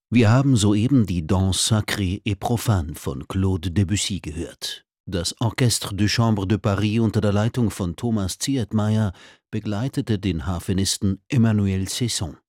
Wir haben soeben die Danse sacrée et profane von Claude Debussy gehört. Das Orchestre de Chambre de Paris unter der Leitung von Thomas Zietmeier begleitete den Harfenisten Emmanuel Cesson.